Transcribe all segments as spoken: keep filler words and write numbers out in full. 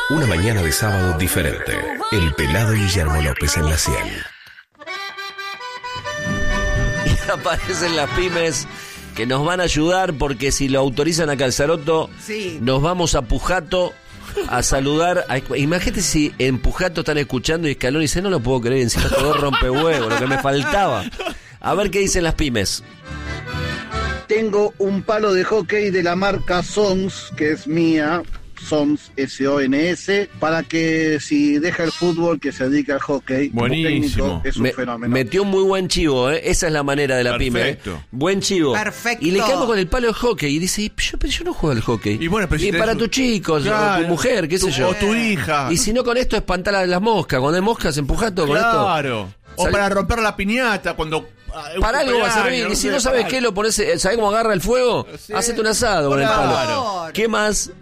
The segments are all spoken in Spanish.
Una mañana de sábado diferente. El pelado Guillermo López en la cien. Y aparecen las pymes que nos van a ayudar porque si lo autorizan a Calzaroto, sí. Nos vamos a Pujato a saludar. A, imagínate si en Pujato están escuchando y Scaloni dice, no lo puedo creer, encima todo rompehuevo, lo que me faltaba. A ver qué dicen las pymes. Tengo un palo de hockey de la marca Sons, que es mía, Sons, S O N S, para que si deja el fútbol, que se dedique al hockey. Buenísimo. Es un Me, fenómeno. Metió un muy buen chivo, ¿eh? Esa es la manera de la Perfecto. pyme. ¿eh? Buen chivo. Perfecto. Y le quedamos con el palo de hockey y dice, yo, pero yo no juego al hockey. Y, bueno, pero si y para su... tus chicos, claro, o tu mujer, qué sé tu, yo. O tu hija. Y si no, con esto espantar a las moscas. Cuando hay moscas, empujato con esto. Claro. O Sal... para romper la piñata, cuando... Para algo va a servir. Y si no sabes qué, lo pones, ¿sabés cómo agarra el fuego? Sí. Hacete un asado con el palo. ¿Qué más?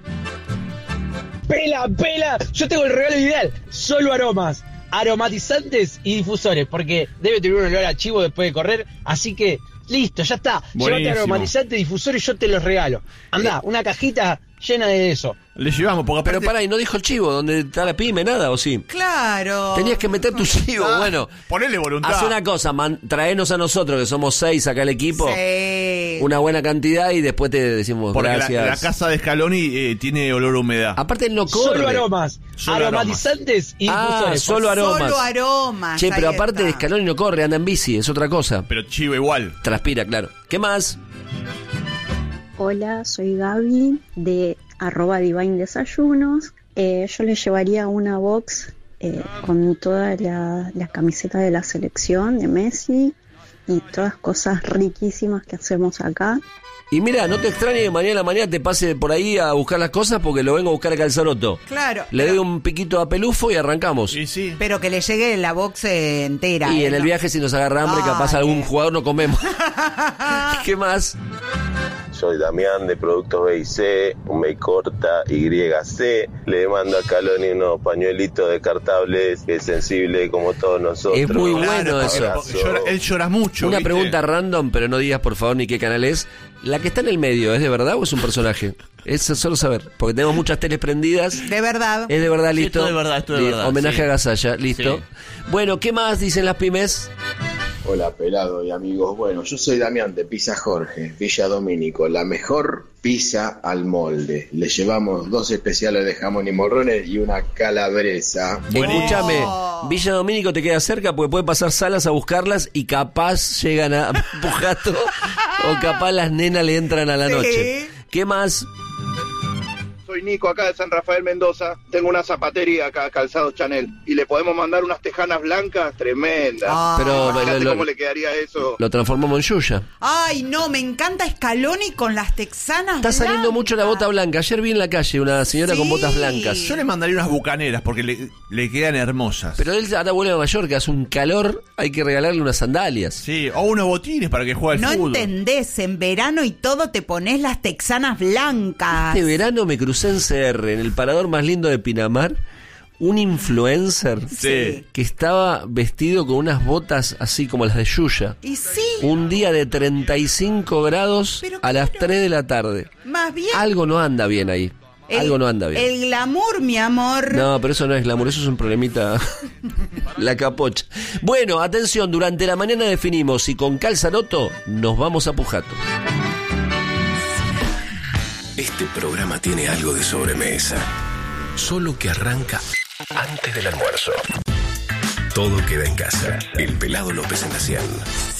Pela, pela, yo tengo el regalo ideal. Solo aromas, aromatizantes y difusores, porque debe tener un olor a chivo después de correr. Así que, listo, ya está. Buenísimo. Llévate aromatizantes, difusores y yo te los regalo. Andá, una cajita llena de eso. Le llevamos, porque aparte... Pero pará, y no dijo el chivo, ¿dónde está la pyme? Nada, ¿o sí? Claro. Tenías que meter tu chivo, Ah, bueno. Ponele voluntad. Haz una cosa, man, traenos a nosotros, que somos seis acá el equipo. Sí. Una buena cantidad y después te decimos porque gracias. La, la casa de Scaloni eh, tiene olor a humedad. Aparte él no corre. Solo aromas, Solo aromatizantes y Ah, difusores. solo aromas. Solo aromas. Che, pero ahí aparte de está. Scaloni no corre, anda en bici, es otra cosa. Pero chivo igual. Transpira, claro. ¿Qué más? Hola, soy Gaby de arroba Divine Desayunos. Eh, yo le llevaría una box eh, con todas la, las camisetas de la selección de Messi y todas cosas riquísimas que hacemos acá. Y mira, no te extrañe que mañana a la mañana te pase por ahí a buscar las cosas porque lo vengo a buscar a Calzaroto. Claro. Le pero, doy un piquito a Pelufo y arrancamos. Sí, sí. pero que le llegue la box eh, entera. Y eh, en el ¿no? viaje si nos agarra hambre, Ay, capaz algún eh. jugador no comemos. ¿Qué más? Soy Damián de Productos B y C, B corta, Y C. Le mando a Scaloni unos pañuelitos descartables, que es sensible como todos nosotros. Es muy bueno Claro, eso. porque llora- él llora mucho. Una ¿viste? pregunta random, pero no digas por favor ni qué canal es. ¿La que está en el medio es de verdad o es un personaje? Es solo saber, porque tenemos muchas teles prendidas. De verdad. Es de verdad, Sí, listo. esto de verdad, esto de Listo. verdad, Homenaje sí. a Gasalla, listo. Sí. Bueno, ¿qué más dicen las pymes? Hola pelado y amigos, bueno, yo soy Damián de Pizza Jorge, Villa Domínico, la mejor pizza al molde. Le llevamos dos especiales de jamón y morrones y una calabresa. Escúchame, Villa Domínico te queda cerca porque puede pasar Salas a buscarlas y capaz llegan a Pujato o capaz las nenas le entran a la Sí. noche. ¿Qué más? Soy Nico, acá de San Rafael, Mendoza. Tengo una zapatería acá, Calzado Chanel. Y le podemos mandar unas tejanas blancas tremendas. Ah. Pero Imagínate lo, cómo lo- le quedaría eso. lo transformamos en Yuya. Ay, no, me encanta Scaloni con las texanas. Está saliendo blancas. mucho la bota blanca. Ayer vi en la calle una señora Sí. con botas blancas. Yo le mandaría unas bucaneras porque le, le quedan hermosas. Pero él ahora vuelve a Mallorca, hace un calor, hay que regalarle unas sandalias. Sí, o unos botines para que juegue al No fútbol. entendés, en verano y todo te pones las texanas blancas. Este verano me crucé en C R, en el parador más lindo de Pinamar, un influencer Sí. que estaba vestido con unas botas así como las de Yuya. Y sí, Un día de treinta y cinco grados Pero a las claro. tres de la tarde. más bien. Algo no anda bien ahí. el- Algo no anda bien. El glamour, mi amor. No, pero eso no es glamour, eso es un problemita. La capocha. Bueno, atención, durante la mañana definimos si con Calzaroto nos vamos a Pujato. Este programa tiene algo de sobremesa. Solo que arranca antes del almuerzo. Todo queda en casa. El pelado López en la cien.